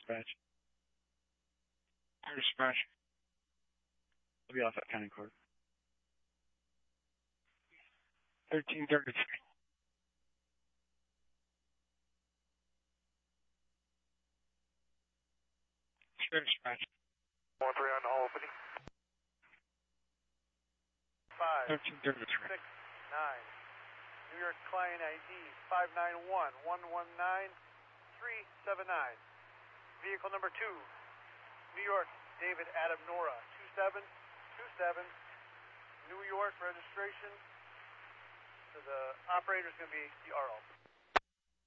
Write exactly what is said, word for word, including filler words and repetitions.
dispatch. Air dispatch. I'll be off at county court. thirteen thirty-three. Air dispatch. one three on the hall opening. five, thirteen thirty-three. six, nine. New York client I D five nine one, one one nine, three seven nine. Vehicle number two, New York David Adam Nora, two seven two seven, New York registration. So the operator is going to be the R O.